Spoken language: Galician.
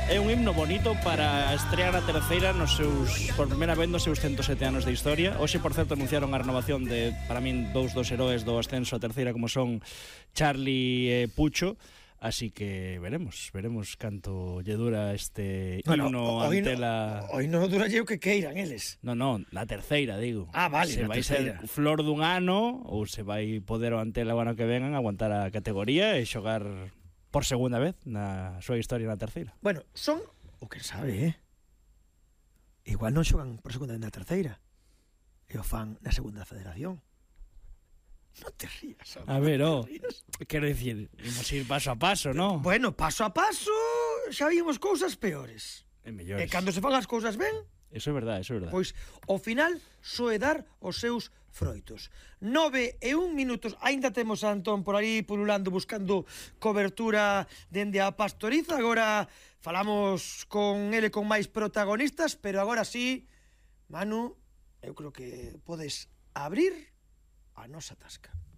É un himno bonito para estrear a terceira por primeira vez nos seus 107 anos de historia. Hoxe, por certo, anunciaron a renovación de, para min, dous dos heróis do ascenso a terceira, como son Charlie e Pucho. Así que veremos canto lle dura este himno ante la... Hoy no dura o que queiran eles. Non, na terceira, digo. Vale, se vai terceira. ser flor dun ano ou se vai poder o ante o ano que vengan aguantar a categoría e xogar por segunda vez na súa historia na terceira. Bueno, son o que sabe, igual non xogan por segunda vez na terceira e o fan na segunda federación. Non te rías, a ver, quero dicir, imos ir paso a paso, non? Bueno, paso a paso xa vimos cousas peores. E mellores. E cando se fan as cousas ben, Eso é verdade. pois ao final soe dar os seus froitos. 9:01 minutos. Aínda temos a Antón por aí pululando buscando cobertura dende a Pastoriza. Agora falamos con ele con máis protagonistas, pero agora sí, Manu, eu creo que podes abrir a nosa tasca.